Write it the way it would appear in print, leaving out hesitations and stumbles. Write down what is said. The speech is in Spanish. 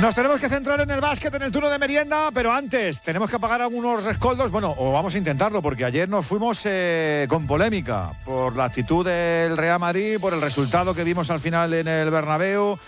Nos tenemos que centrar en el básquet, en el turno de merienda, pero antes tenemos que apagar algunos rescoldos. Bueno, o vamos a intentarlo, porque ayer nos fuimos con polémica por la actitud del Real Madrid, por el resultado que vimos al final en el Bernabéu,